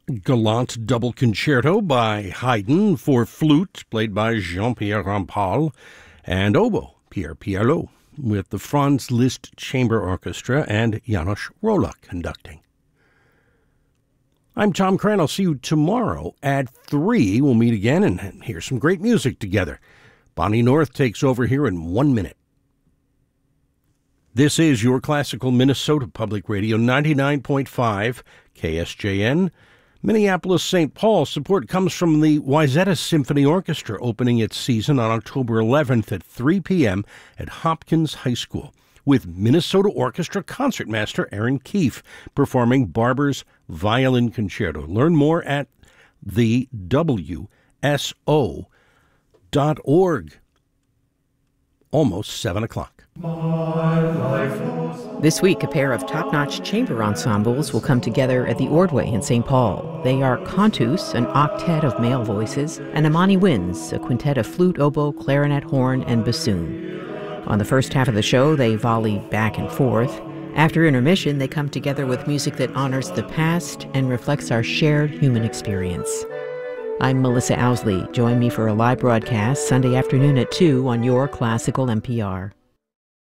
Gallant Double Concerto by Haydn for flute, played by Jean-Pierre Rampal, and oboe, Pierre Pierlot, with the Franz Liszt Chamber Orchestra and Janos Rolla conducting. I'm Tom Cran. I'll see you tomorrow at 3. We'll meet again and hear some great music together. Bonnie North takes over here in 1 minute. This is your Classical Minnesota Public Radio, 99.5 KSJN. Minneapolis-St. Paul support comes from the Wayzata Symphony Orchestra, opening its season on October 11th at 3 p.m. at Hopkins High School, with Minnesota Orchestra concertmaster Aaron Keefe performing Barber's Violin Concerto. Learn more at thewso.org. Almost 7 o'clock. This week, a pair of top-notch chamber ensembles will come together at the Ordway in St. Paul. They are Cantus, an octet of male voices, and Amani Winds, a quintet of flute, oboe, clarinet, horn, and bassoon. On the first half of the show, they volley back and forth. After intermission, they come together with music that honors the past and reflects our shared human experience. I'm Melissa Owsley. Join me for a live broadcast Sunday afternoon at 2 on your Classical NPR.